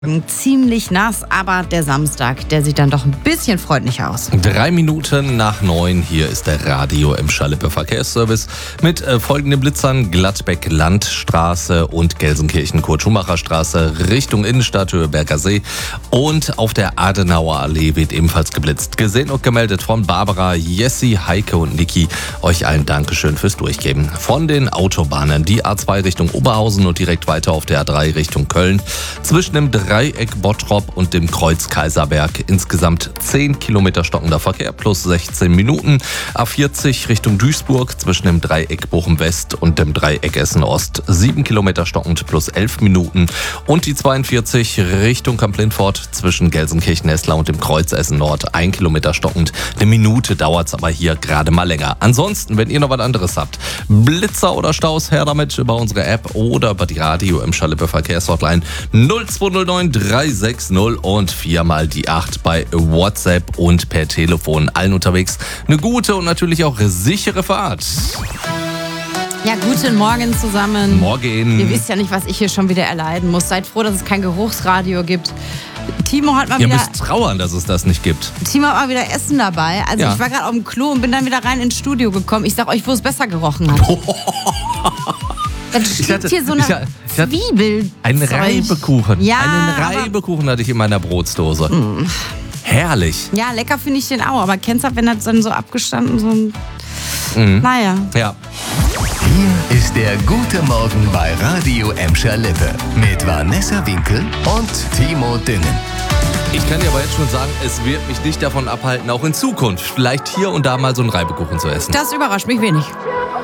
Ziemlich nass, aber der Samstag, der sieht dann doch ein bisschen freundlicher aus. 3 Minuten nach 9, hier ist der Radio Emscher Lippe Verkehrsservice mit folgenden Blitzern: Gladbeck Landstraße und Gelsenkirchen Kurt-Schumacher Straße Richtung Innenstadt, Höhe Berger See. Und auf der Adenauer Allee wird ebenfalls geblitzt. Gesehen und gemeldet von Barbara, Jessie, Heike und Niki. Euch allen Dankeschön fürs Durchgeben. Von den Autobahnen: die A2 Richtung Oberhausen und direkt weiter auf der A3 Richtung Köln. Zwischen dem Dreieck Bottrop und dem Kreuz Kaiserberg insgesamt 10 Kilometer stockender Verkehr plus 16 Minuten. A40 Richtung Duisburg zwischen dem Dreieck Bochum West und dem Dreieck Essen Ost 7 Kilometer stockend plus 11 Minuten. Und die 42 Richtung Kamp-Lindfort zwischen Gelsenkirchen-Hessler und dem Kreuz Essen Nord 1 Kilometer stockend. Eine Minute dauert es aber hier gerade mal länger. Ansonsten, wenn ihr noch was anderes habt, Blitzer oder Staus, her damit über unsere App oder über die Radio Emscher Lippe Verkehrshotline 0209 360 und 4 mal die 8 bei WhatsApp und per Telefon. Allen unterwegs eine gute und natürlich auch sichere Fahrt. Ja, guten Morgen zusammen. Morgen. Ihr wisst ja nicht, was ich hier schon wieder erleiden muss. Seid froh, dass es kein Geruchsradio gibt. Timo hat mal Ihr wieder... müsst trauern, dass es das nicht gibt. Timo hat mal wieder Essen dabei. Also Ja. ich war gerade auf dem Klo und bin dann wieder rein ins Studio gekommen. Ich sag euch, wo es besser gerochen hat. Dann steht hier so eine Zwiebel. Einen Reibekuchen. Ja, Einen Reibekuchen hatte ich in meiner Brotdose. Herrlich. Ja, lecker finde ich den auch. Aber kennst du, wenn das dann so abgestanden so ein... Naja. Ja. Hier ist der gute Morgen bei Radio Emscher Lippe mit Vanessa Winkel und Timo Düngen. Ich kann dir aber jetzt schon sagen, es wird mich nicht davon abhalten, auch in Zukunft vielleicht hier und da mal so einen Reibekuchen zu essen. Das überrascht mich wenig.